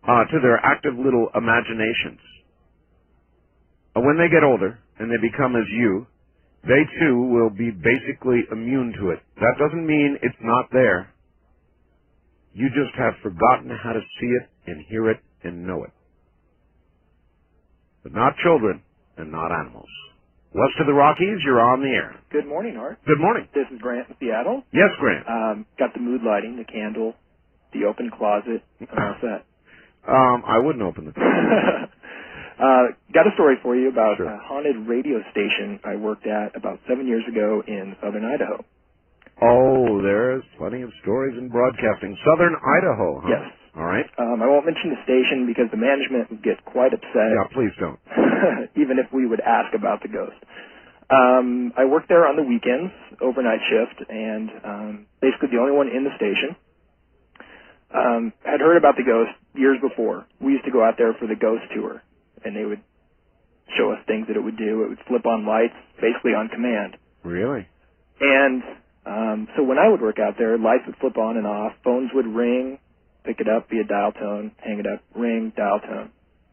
to their active little imaginations. When they get older and they become as you, they too will be basically immune to it. That doesn't mean it's not there. You just have forgotten how to see it and hear it and know it. But not children and not animals. West of the Rockies, you're on the air. Good morning, Art. Good morning. This is Grant in Seattle. Yes, Grant. Got the mood lighting, the candle, the open closet, and all that. I wouldn't open the closet. Got a story for you about Sure. a haunted radio station I worked at about 7 years ago in southern Idaho. Oh, there's plenty of stories in broadcasting. Southern Idaho, huh? Yes. All right. I won't mention the station because the management would get quite upset. Yeah, please don't. Even if we would ask about the ghost. I worked there on the weekends, overnight shift, and basically the only one in the station. Had heard about the ghost years before. We used to go out there for the ghost tour, and they would show us things that it would do. It would flip on lights, basically on command. Really? And so when I would work out there, lights would flip on and off, phones would ring, pick it up via dial tone, hang it up, ring, dial tone.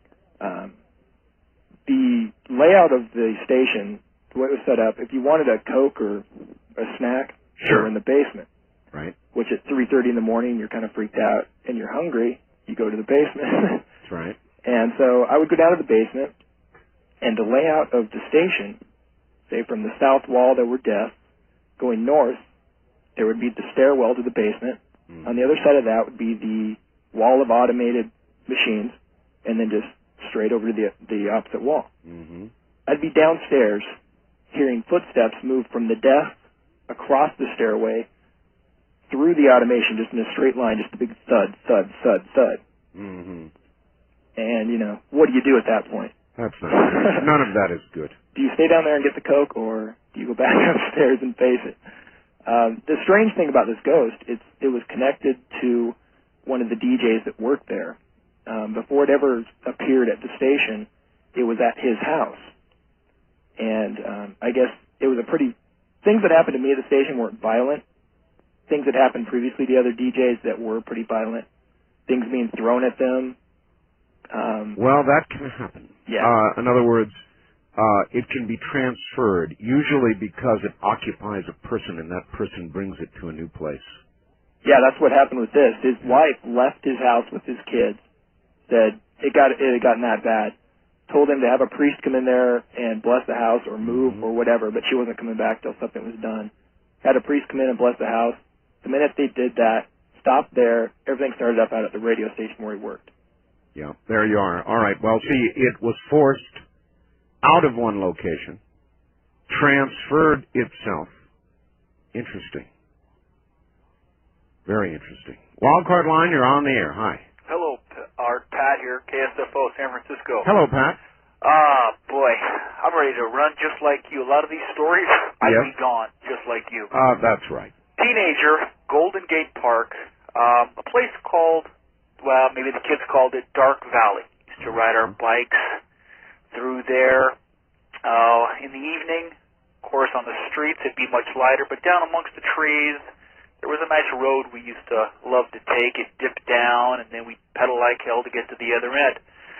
The layout of the station, the way it was set up, if you wanted a Coke or a snack, Sure. they were in the basement. Right. Which at 3:30 in the morning, you're kind of freaked out and you're hungry, you go to the basement. That's right. And so I would go down to the basement, and the layout of the station, say from the south wall there were desks, going north, there would be the stairwell to the basement. Mm. On the other side of that would be the wall of automated machines, and then just straight over to the opposite wall. Mm-hmm. I'd be downstairs hearing footsteps move from the desk across the stairway through the automation, just in a straight line, just a big thud, thud, thud, thud. Mm-hmm. And, you know, what do you do at that point? That's not good. None of that is good. Do you stay down there and get the Coke, or do you go back upstairs and face it? The strange thing about this ghost, it was connected to one of the DJs that worked there. Before it ever appeared at the station, it was at his house. And I guess it was things that happened to me at the station weren't violent. Things that happened previously to other DJs that were pretty violent. Things being thrown at them. Well, that can happen. Yeah. In other words, it can be transferred, usually because it occupies a person and that person brings it to a new place. Yeah, that's what happened with this. His wife left his house with his kids, said it had gotten that bad, told him to have a priest come in there and bless the house or move or whatever, but she wasn't coming back till something was done. Had a priest come in and bless the house. The minute they did that, stopped there, everything started up out at the radio station where he worked. Yeah, there you are. All right. Well, see, it was forced out of one location, transferred itself. Interesting. Very interesting. Wildcard line, you're on the air. Hi. Hello, Art. Pat here, KSFO, San Francisco. Hello, Pat. Boy, I'm ready to run just like you. A lot of these stories, I'd Yes. be gone just like you. That's right. Teenager, Golden Gate Park, a place called, well, maybe the kids called it Dark Valley. Used to ride our bikes through there. In the evening, of course, on the streets, it'd be much lighter, but down amongst the trees, there was a nice road we used to love to take. It dipped down, and then we'd pedal like hell to get to the other end.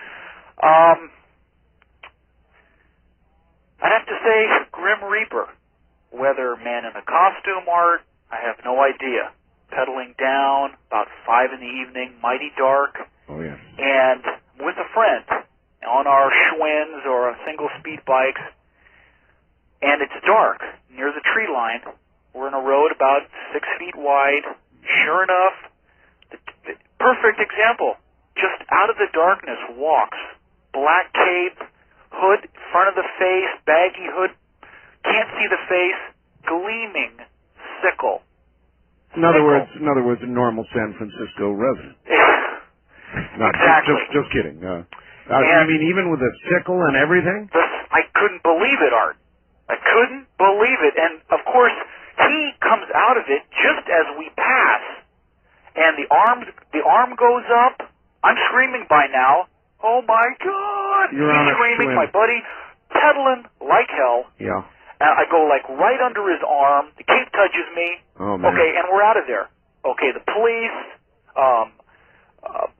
I'd have to say Grim Reaper. Whether man in a costume, Art, I have no idea. Pedaling down, about 5 in the evening, mighty dark, Oh, yes. and with a friend on our Schwinn's or on single speed bikes, and it's dark near the tree line. We're in a road about 6 feet wide. Sure enough, the perfect example. Just out of the darkness walks, black cape, hood, front of the face, baggy hood, can't see the face, gleaming sickle. In other words, a normal San Francisco resident. No, Exactly. Just kidding. You mean even with a sickle and everything? I couldn't believe it, Art. I couldn't believe it. And, of course, he comes out of it just as we pass. And the arm goes up. I'm screaming by now. Oh, my God. You're on He's a screaming, Schwinn. my buddy, pedaling like hell. Yeah. And I go, like, right under his arm. The cape touches me. Oh, man. Okay, and we're out of there. Okay, the police,